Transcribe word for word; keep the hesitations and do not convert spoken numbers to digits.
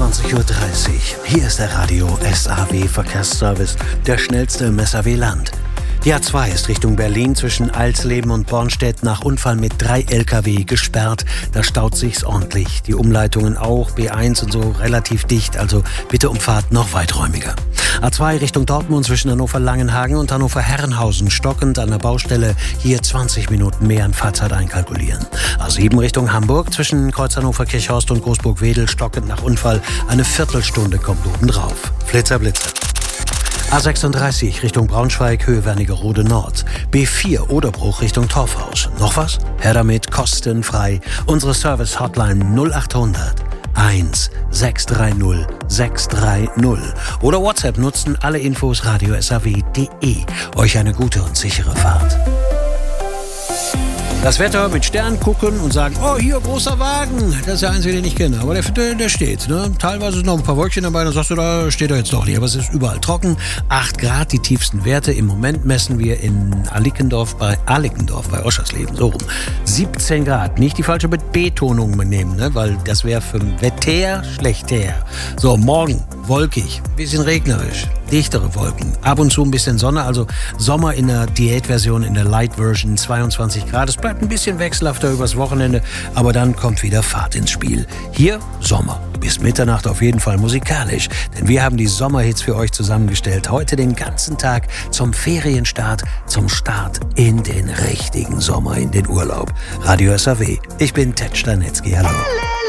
einundzwanzig Uhr dreißig. Hier ist der Radio S A W Verkehrsservice, der schnellste im S A W-Land. Die A zwei ist Richtung Berlin zwischen Alsleben und Bornstedt nach Unfall mit drei L K W gesperrt. Da staut sich's ordentlich. Die Umleitungen auch, B eins und so relativ dicht, also bitte um Fahrt noch weiträumiger. A zwei Richtung Dortmund zwischen Hannover-Langenhagen und Hannover-Herrenhausen stockend an der Baustelle. Hier zwanzig Minuten mehr an Fahrzeit einkalkulieren. A sieben Richtung Hamburg zwischen Kreuz Hannover-Kirchhorst und Großburg-Wedel stockend nach Unfall. Eine Viertelstunde kommt obendrauf. Flitzer, Blitzer. A sechsunddreißig Richtung Braunschweig, Höhe Wernigerode Nord. B vier Oderbruch Richtung Torfhaus. Noch was? Her damit, kostenfrei. Unsere Service-Hotline null achthundert eins sechs drei null sechs drei null. Oder WhatsApp nutzen alle Infos radio s a w punkt d e. Euch eine gute und sichere Fahrt. Das Wetter mit Stern gucken und sagen, oh, hier, großer Wagen. Das ist der einzige, den ich kenne. Aber der, der, der steht. Ne? Teilweise sind noch ein paar Wolkchen dabei. Dann sagst du, da steht er jetzt doch nicht. Aber es ist überall trocken. acht Grad, die tiefsten Werte. Im Moment messen wir in Alickendorf bei Alickendorf, bei Oschersleben, so rum. siebzehn Grad. Nicht die falsche Betonung nehmen, ne? Weil das wäre für Wetter schlechter. So, morgen wolkig, bisschen regnerisch. Dichtere Wolken, ab und zu ein bisschen Sonne, also Sommer in der Diätversion, in der Light-Version, zweiundzwanzig Grad. Es bleibt ein bisschen wechselhafter übers Wochenende, aber dann kommt wieder Fahrt ins Spiel. Hier Sommer, bis Mitternacht auf jeden Fall musikalisch, denn wir haben die Sommerhits für euch zusammengestellt. Heute den ganzen Tag zum Ferienstart, zum Start in den richtigen Sommer, in den Urlaub. Radio S A W, ich bin Ted Stanitzky, hallo.